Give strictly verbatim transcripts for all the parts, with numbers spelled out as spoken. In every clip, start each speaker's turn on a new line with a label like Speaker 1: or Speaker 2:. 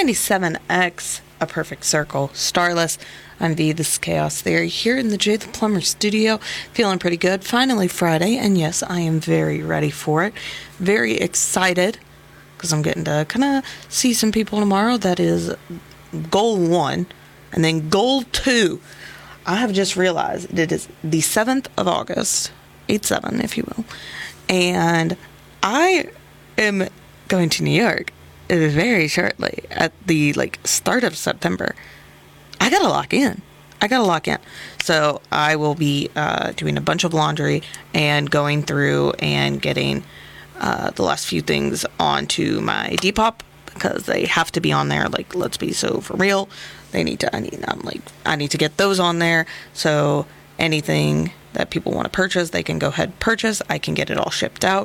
Speaker 1: ninety-seven X, A Perfect Circle, Starless. I'm V, this is Chaos Theory, here in the Jay the Plumber studio, feeling pretty good. Finally Friday, and yes, I am very ready for it. Very excited, because I'm getting to kind of see some people tomorrow. That is goal one, and then goal two. I have just realized it is the seventh of August, eight seven, if you will, and I am going to New York very shortly at the like start of September. I gotta lock in. I gotta lock in. So I will be uh, doing a bunch of laundry and going through and getting uh, the last few things onto my Depop, because they have to be on there. Like, let's be so for real. They need to. I need. I'm like. I need to get those on there. So anything that people want to purchase, they can go ahead and purchase. I can get it all shipped out,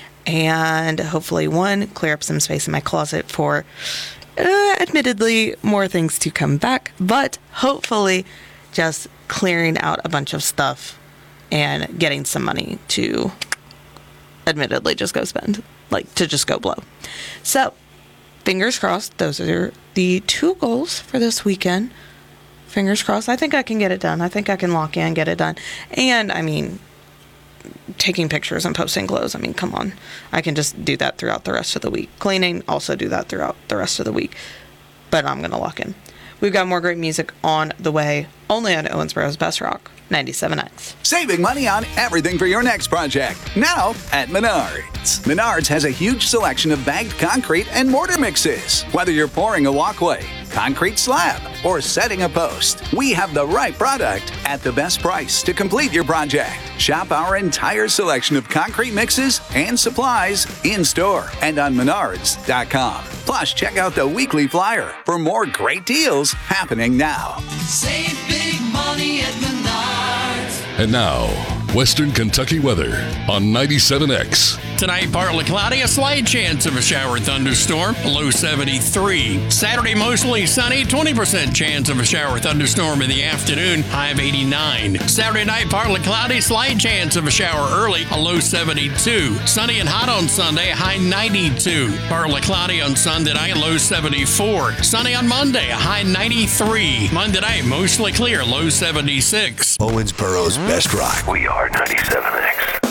Speaker 1: and hopefully, one, clear up some space in my closet for, uh, admittedly, more things to come back. But hopefully, just clearing out a bunch of stuff and getting some money to, admittedly, just go spend, like to just go blow. So, fingers crossed. Those are the two goals for this weekend. Fingers crossed. I think I can get it done. I think I can lock in, get it done. And, I mean, taking pictures and posting clothes. I mean, come on. I can just do that throughout the rest of the week. Cleaning, also do that throughout the rest of the week. But I'm going to lock in. We've got more great music on the way, only on Owensboro's Best Rock, ninety-seven X.
Speaker 2: Saving money on everything for your next project. Now at Menards. Menards has a huge selection of bagged concrete and mortar mixes. Whether you're pouring a walkway, concrete slab, or setting a post, we have the right product at the best price to complete your project. Shop our entire selection of concrete mixes and supplies in store and on menards dot com. Plus, check out the weekly flyer for more great deals happening now.
Speaker 3: Save big money at Menards.
Speaker 4: And now, Western Kentucky weather on ninety-seven X.
Speaker 5: Tonight, partly cloudy, a slight chance of a shower thunderstorm, low seventy-three. Saturday, mostly sunny, twenty percent chance of a shower thunderstorm in the afternoon, high of eighty-nine. Saturday night, partly cloudy, slight chance of a shower early, a low seventy-two. Sunny and hot on Sunday, high ninety-two. Partly cloudy on Sunday night, low seventy-four. Sunny on Monday, a high ninety-three. Monday night, mostly clear, low seventy-six.
Speaker 6: Owensboro's Best Rock.
Speaker 7: We are ninety-seven X.